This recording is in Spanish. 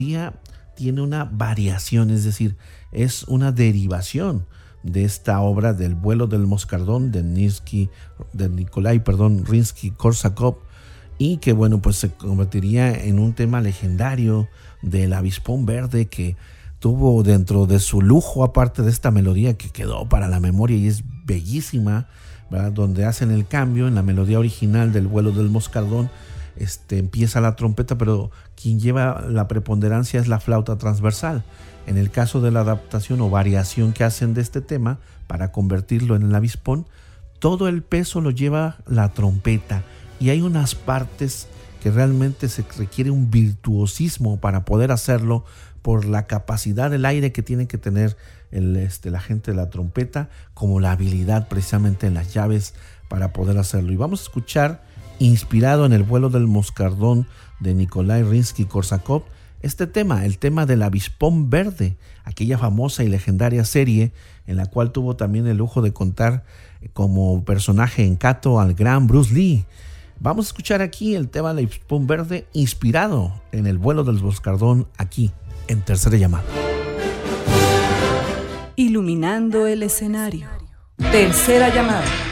tiene una variación, es decir, es una derivación de esta obra del vuelo del moscardón de Nikolai Rimski-Korsakov, y que bueno, pues se convertiría en un tema legendario del avispón verde, que tuvo dentro de su lujo, aparte de esta melodía que quedó para la memoria y es bellísima, ¿verdad? Donde hacen el cambio en la melodía original del vuelo del moscardón. Empieza la trompeta, pero quien lleva la preponderancia es la flauta transversal. En el caso de la adaptación o variación que hacen de este tema para convertirlo en el avispón, todo el peso lo lleva la trompeta, y hay unas partes que realmente se requiere un virtuosismo para poder hacerlo, por la capacidad del aire que tiene que tener la gente de la trompeta, como la habilidad precisamente en las llaves para poder hacerlo. Y vamos a escuchar, inspirado en el vuelo del moscardón de Nikolai Rimski-Korsakov, este tema, el tema del avispón verde, aquella famosa y legendaria serie en la cual tuvo también el lujo de contar como personaje en Kato al gran Bruce Lee. Vamos a escuchar aquí el tema del avispón verde, inspirado en el vuelo del moscardón, aquí en Tercera Llamada. Iluminando el escenario. Tercera Llamada.